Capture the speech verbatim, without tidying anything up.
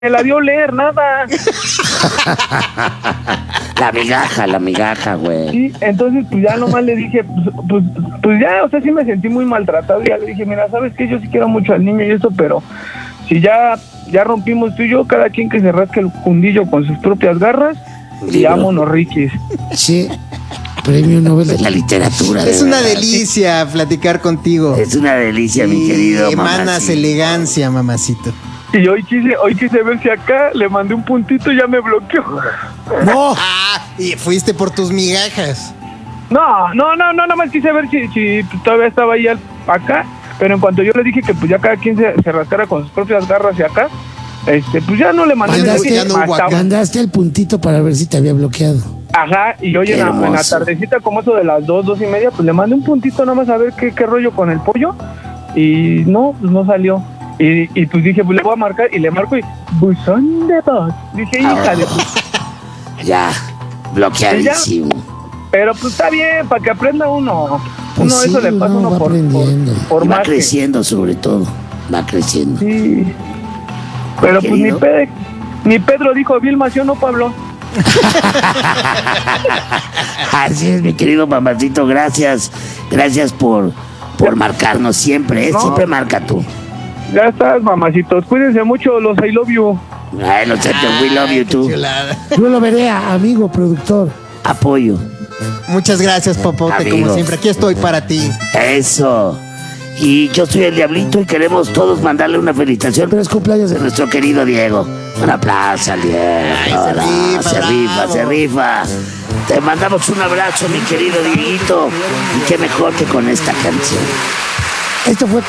la dio leer, nada. La migaja, la migaja, güey. Sí, entonces pues ya nomás le dije, pues, pues, pues ya, o sea, sí me sentí muy maltratado. Ya le dije, mira, ¿sabes qué? Yo sí quiero mucho al niño y eso, pero si ya, ya rompimos tú y yo, cada quien que se rasque el fundillo con sus propias garras, y vámonos, Riquis. Sí, premio Nobel de la literatura. Es una delicia platicar contigo. Es una delicia, mi querido. Emanas mamacito. elegancia, mamacito. Y hoy quise, hoy quise ver si acá le mandé un puntito y ya me bloqueó. No. Ah, y fuiste por tus migajas. No, no, no, no, nada más quise ver si, si todavía estaba ahí al- acá, pero en cuanto yo le dije que pues ya cada quien se, se rascara con sus propias garras y acá, este, pues ya no le mandé Mandaste, mensaje, no hubo hasta- acá. mandaste el puntito para ver si te había bloqueado. Ajá, y hoy Qué en la, en la hermoso. tardecita, como eso de las dos, dos y media, pues le mandé un puntito nada más a ver qué, qué rollo con el pollo, y no, pues no salió. Y, y pues dije, pues le voy a marcar, y le marco y, buzón de voz. Dije, hija de... Ya, bloqueadísimo. Pero pues está bien, para que aprenda uno. Pues Uno, sí, eso le pasa uno uno va por, por, aprendiendo. por Y va más que- creciendo sobre todo. Va creciendo. Sí. Pero pues Querido. ni, Pe- ni Pedro dijo Vilma, ¿sí o no, Pablo? Así es, mi querido mamacito. Gracias. Gracias por, por marcarnos siempre. ¿eh? No. Siempre marca tú. Ya estás, mamacitos. Cuídense mucho, los I love you. Ay, no sé, we love you Qué too. chulada. Yo lo veré, amigo productor. Apoyo. Muchas gracias, Popote, Amigo. como siempre. Aquí estoy para ti. Eso. Y yo soy el Diablito y queremos todos mandarle una felicitación Pero es cumpleaños de de nuestro querido Diego. Un aplauso al Diego. Ay, se Ahora, rifa, se rifa, bravo. se rifa. Te mandamos un abrazo, mi querido Dieguito. Y qué mejor que con esta canción. Esto fue